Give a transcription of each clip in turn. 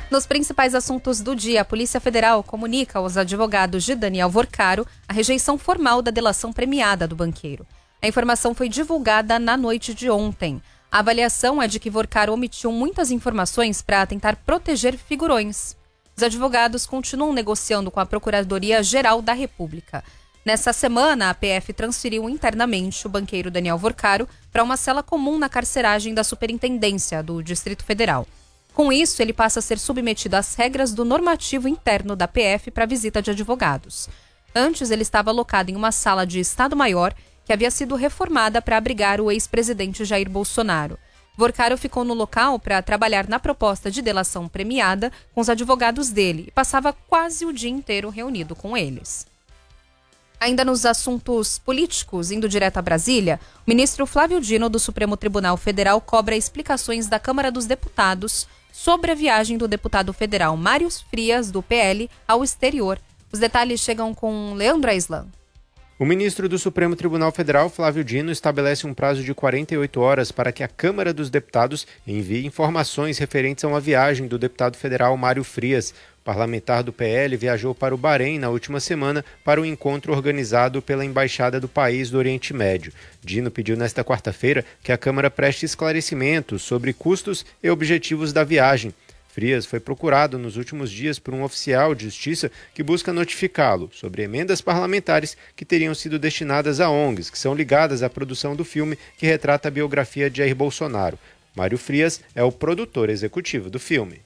Nos principais assuntos do dia, a Polícia Federal comunica aos advogados de Daniel Vorcaro a rejeição formal da delação premiada do banqueiro. A informação foi divulgada na noite de ontem. A avaliação é de que Vorcaro omitiu muitas informações para tentar proteger figurões. Os advogados continuam negociando com a Procuradoria-Geral da República. Nessa semana, a PF transferiu internamente o banqueiro Daniel Vorcaro para uma cela comum na carceragem da Superintendência do Distrito Federal. Com isso, ele passa a ser submetido às regras do normativo interno da PF para visita de advogados. Antes, ele estava alocado em uma sala de Estado-Maior que havia sido reformada para abrigar o ex-presidente Jair Bolsonaro. Vorcaro ficou no local para trabalhar na proposta de delação premiada com os advogados dele e passava quase o dia inteiro reunido com eles. Ainda nos assuntos políticos, indo direto a Brasília, o ministro Flávio Dino do Supremo Tribunal Federal cobra explicações da Câmara dos Deputados sobre a viagem do deputado federal Mário Frias, do PL, ao exterior. Os detalhes chegam com Leandro Aislan. O ministro do Supremo Tribunal Federal, Flávio Dino, estabelece um prazo de 48 horas para que a Câmara dos Deputados envie informações referentes a uma viagem do deputado federal Mário Frias. O parlamentar do PL viajou para o Bahrein na última semana para um encontro organizado pela Embaixada do país do Oriente Médio. Dino pediu nesta quarta-feira que a Câmara preste esclarecimentos sobre custos e objetivos da viagem. Frias foi procurado nos últimos dias por um oficial de justiça que busca notificá-lo sobre emendas parlamentares que teriam sido destinadas a ONGs, que são ligadas à produção do filme que retrata a biografia de Jair Bolsonaro. Mário Frias é o produtor executivo do filme.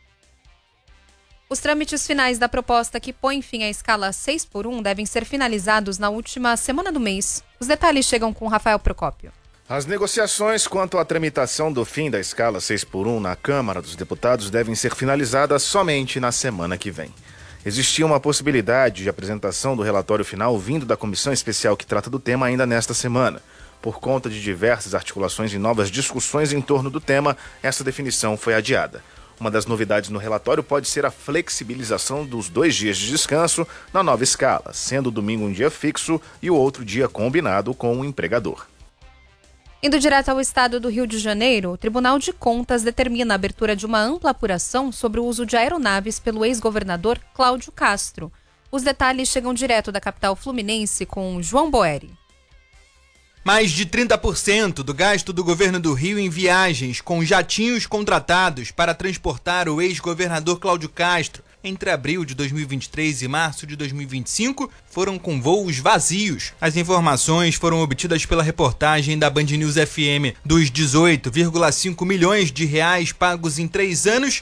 Os trâmites finais da proposta que põe fim à escala 6x1 devem ser finalizados na última semana do mês. Os detalhes chegam com Rafael Procópio. As negociações quanto à tramitação do fim da escala 6x1 na Câmara dos Deputados devem ser finalizadas somente na semana que vem. Existia uma possibilidade de apresentação do relatório final vindo da comissão especial que trata do tema ainda nesta semana. Por conta de diversas articulações e novas discussões em torno do tema, essa definição foi adiada. Uma das novidades no relatório pode ser a flexibilização dos 2 dias de descanso na nova escala, sendo o domingo um dia fixo e o outro dia combinado com o empregador. Indo direto ao estado do Rio de Janeiro, o Tribunal de Contas determina a abertura de uma ampla apuração sobre o uso de aeronaves pelo ex-governador Cláudio Castro. Os detalhes chegam direto da capital fluminense com João Boeri. Mais de 30% do gasto do governo do Rio em viagens com jatinhos contratados para transportar o ex-governador Cláudio Castro entre abril de 2023 e março de 2025 foram com voos vazios. As informações foram obtidas pela reportagem da Band News FM. Dos 18,5 milhões de reais pagos em 3 anos,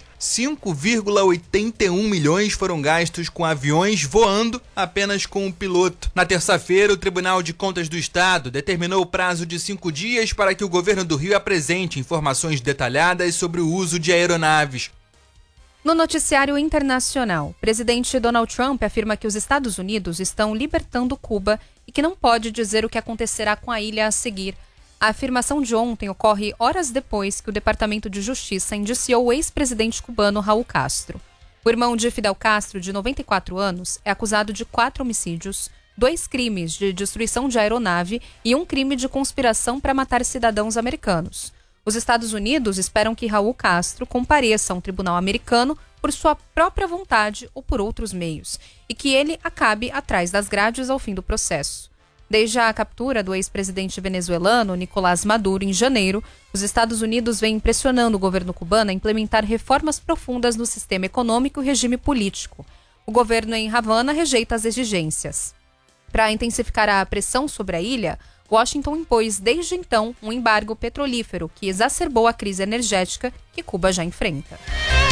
5,81 milhões foram gastos com aviões voando apenas com um piloto. Na terça-feira, o Tribunal de Contas do Estado determinou o prazo de 5 dias para que o governo do Rio apresente informações detalhadas sobre o uso de aeronaves. No noticiário internacional, o presidente Donald Trump afirma que os Estados Unidos estão libertando Cuba e que não pode dizer o que acontecerá com a ilha a seguir. A afirmação de ontem ocorre horas depois que o Departamento de Justiça indiciou o ex-presidente cubano Raul Castro. O irmão de Fidel Castro, de 94 anos, é acusado de 4 homicídios, 2 crimes de destruição de aeronave e um crime de conspiração para matar cidadãos americanos. Os Estados Unidos esperam que Raul Castro compareça a um tribunal americano por sua própria vontade ou por outros meios, e que ele acabe atrás das grades ao fim do processo. Desde a captura do ex-presidente venezuelano Nicolás Maduro em janeiro, os Estados Unidos vêm pressionando o governo cubano a implementar reformas profundas no sistema econômico e regime político. O governo em Havana rejeita as exigências. Para intensificar a pressão sobre a ilha, Washington impôs desde então um embargo petrolífero que exacerbou a crise energética que Cuba já enfrenta.